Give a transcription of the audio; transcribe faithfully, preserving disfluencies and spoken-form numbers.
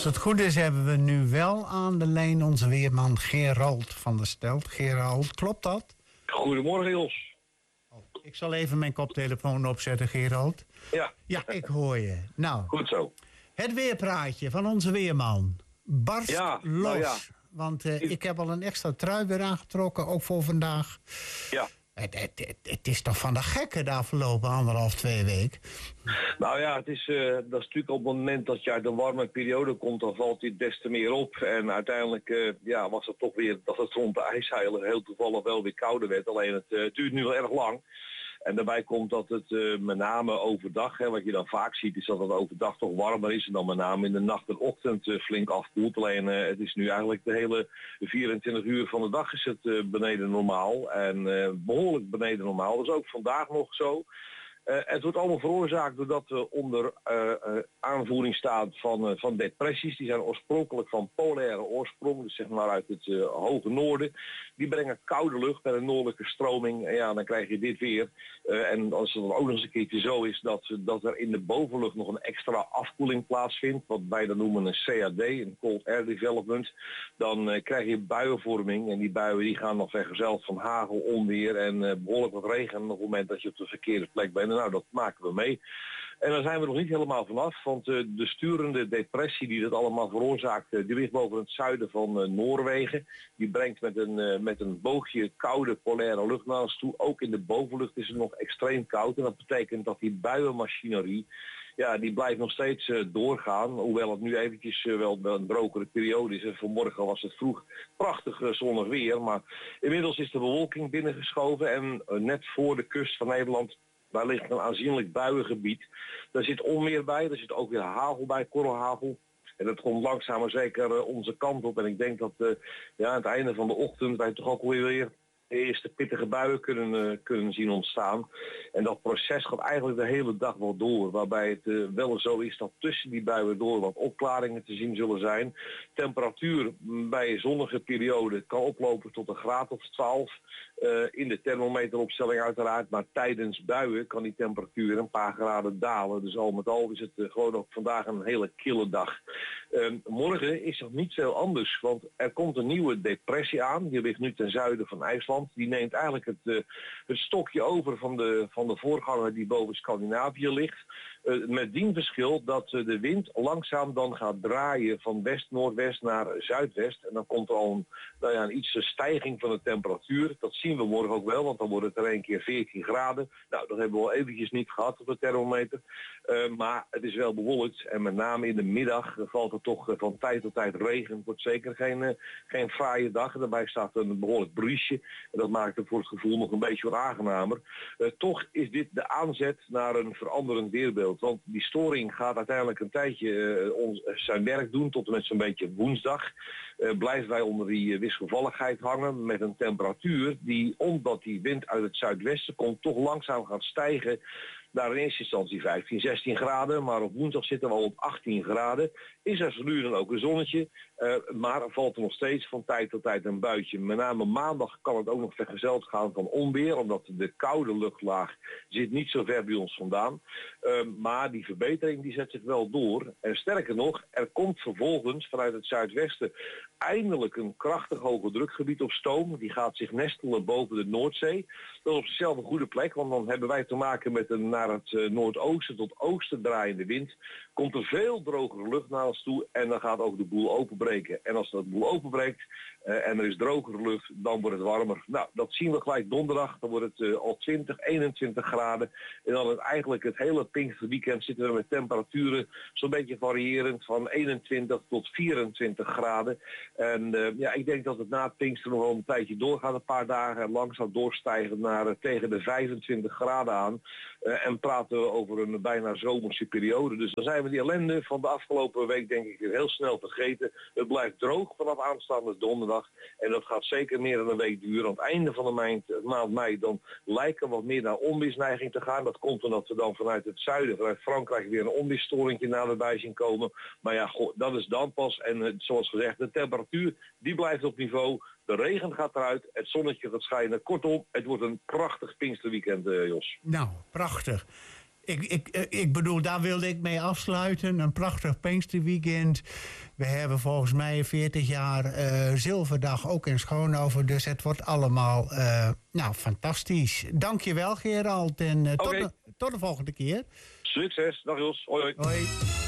Als het goed is hebben we nu wel aan de lijn onze weerman Gerald van der Stelt. Gerald, klopt dat? Goedemorgen, Jos. Oh, ik zal even mijn koptelefoon opzetten, Gerald. Ja. Ja, ik hoor je. Nou, goed zo. Het weerpraatje van onze weerman. Barst ja, los. Nou ja. Want uh, ik heb al een extra trui weer aangetrokken, ook voor vandaag. Ja. Het, het, het, het is toch van de gekke de afgelopen anderhalf, twee weken. Nou ja, het is, uh, dat is natuurlijk op het moment dat je uit een warme periode komt, dan valt dit des te meer op. En uiteindelijk uh, ja, was het toch weer dat het rond de ijsheilen heel toevallig wel weer kouder werd. Alleen het uh, duurt nu wel erg lang. En daarbij komt dat het uh, met name overdag, hè, wat je dan vaak ziet, is dat het overdag toch warmer is en dan met name in de nacht en ochtend uh, flink afkoelt. Alleen uh, het is nu eigenlijk de hele vierentwintig uur van de dag is het uh, beneden normaal en uh, behoorlijk beneden normaal. Dat is ook vandaag nog zo. Uh, het wordt allemaal veroorzaakt doordat we onder uh, uh, aanvoering staan van, uh, van depressies. Die zijn oorspronkelijk van polaire oorsprong, dus zeg maar uit het uh, hoge noorden. Die brengen koude lucht met een noordelijke stroming. En ja, dan krijg je dit weer. Uh, en als het dan ook nog eens een keertje zo is dat, dat er in de bovenlucht nog een extra afkoeling plaatsvindt, wat wij dan noemen een C A D, een Cold Air Development, dan uh, krijg je buienvorming. En die buien die gaan nog vergezeld van hagel, onweer en uh, behoorlijk wat regen op het moment dat je op de verkeerde plek bent. Nou, dat maken we mee. En daar zijn we nog niet helemaal vanaf, want uh, de sturende depressie die dat allemaal veroorzaakt, uh, die ligt boven het zuiden van uh, Noorwegen. Die brengt met een, uh, met een boogje koude polaire lucht naar ons toe. Ook in de bovenlucht is het nog extreem koud. En dat betekent dat die buienmachinerie, ja, die blijft nog steeds uh, doorgaan. Hoewel het nu eventjes uh, wel een drogere periode is. En vanmorgen was het vroeg prachtig uh, zonnig weer. Maar inmiddels is de bewolking binnengeschoven. En uh, net voor de kust van Nederland, daar ligt een aanzienlijk buiengebied. Daar zit onweer bij, er zit ook weer hagel bij, korrelhagel. En dat komt langzaam maar zeker uh, onze kant op. En ik denk dat uh, ja, aan het einde van de ochtend wij toch ook weer de eerste pittige buien kunnen, uh, kunnen zien ontstaan. En dat proces gaat eigenlijk de hele dag wel door. Waarbij het uh, wel zo is dat tussen die buien door wat opklaringen te zien zullen zijn. Temperatuur bij een zonnige periode kan oplopen tot een graad of twaalf. Uh, in de thermometeropstelling uiteraard. Maar tijdens buien kan die temperatuur een paar graden dalen. Dus al met al is het uh, gewoon ook vandaag een hele kille dag. Uh, morgen is het niet veel anders. Want er komt een nieuwe depressie aan. Die ligt nu ten zuiden van IJsland. Die neemt eigenlijk het, uh, het stokje over van de, van de voorganger die boven Scandinavië ligt. Uh, met dien verschil dat uh, de wind langzaam dan gaat draaien van west-noordwest naar zuidwest. En dan komt er al een, nou ja, een ietsje stijging van de temperatuur. Dat zien we morgen ook wel, want dan wordt het er een keer veertien graden. Nou, dat hebben we al eventjes niet gehad op de thermometer. Uh, maar het is wel bewolkt en met name in de middag valt er toch uh, van tijd tot tijd regen. Het wordt zeker geen, uh, geen fraaie dag. Daarbij staat een behoorlijk briesje. En dat maakt het voor het gevoel nog een beetje wat aangenamer. Uh, toch is dit de aanzet naar een veranderend weerbeeld. Want die storing gaat uiteindelijk een tijdje uh, ons, uh, zijn werk doen tot en met zo'n beetje woensdag. Uh, blijven wij onder die uh, wisselvalligheid hangen met een temperatuur die, omdat die wind uit het zuidwesten komt, toch langzaam gaat stijgen naar in eerste instantie vijftien, zestien graden. Maar op woensdag zitten we al op achttien graden. Is er zo nu dan ook een zonnetje. Uh, maar er valt er nog steeds van tijd tot tijd een buitje. Met name maandag kan het ook nog vergezeld gaan van onweer. Omdat de koude luchtlaag zit niet zo ver bij ons vandaan. Uh, maar die verbetering die zet zich wel door. En sterker nog, er komt vervolgens vanuit het zuidwesten eindelijk een krachtig hoge drukgebied op stoom. Die gaat zich nestelen boven de Noordzee. Dat is op zichzelf een goede plek. Want dan hebben wij te maken met een naar het uh, noordoosten tot oosten draaiende wind. Komt er veel drogere lucht naar ons toe. En dan gaat ook de boel openbreken. En als dat boel openbreekt uh, en er is drogere lucht, dan wordt het warmer. Nou, dat zien we gelijk donderdag. Dan wordt het uh, al twintig, eenentwintig graden. En dan het, eigenlijk het hele Pinksterweekend zitten we met temperaturen zo'n beetje variërend van eenentwintig tot vierentwintig graden. En uh, ja, ik denk dat het na het Pinkster nog wel een tijdje doorgaat. Een paar dagen en langzaam doorstijgen naar uh, tegen de vijfentwintig graden aan. Uh, en praten we over een bijna zomerse periode. Dus dan zijn we die ellende van de afgelopen week denk ik heel snel vergeten. Het blijft droog vanaf aanstaande donderdag. En dat gaat zeker meer dan een week duren. Aan het einde van de maand, maand mei dan lijken wat meer naar onweersneiging te gaan. Dat komt omdat we dan vanuit het zuiden, vanuit Frankrijk weer een onweersstoringje naderbij zien komen. Maar ja, goh, dat is dan pas. En uh, zoals gezegd, de temperatuur die blijft op niveau. De regen gaat eruit, het zonnetje gaat schijnen. Kortom, het wordt een prachtig Pinksterweekend, uh, Jos. Nou, prachtig. Ik, ik, ik bedoel, daar wilde ik mee afsluiten. Een prachtig Pinksterweekend. We hebben volgens mij veertig jaar uh, Zilverdag ook in Schoonhoven. Dus het wordt allemaal uh, nou, fantastisch. Dank je wel, Gerald. En uh, okay. tot, de, tot de volgende keer. Succes. Dag Jos. Hoi hoi. Hoi.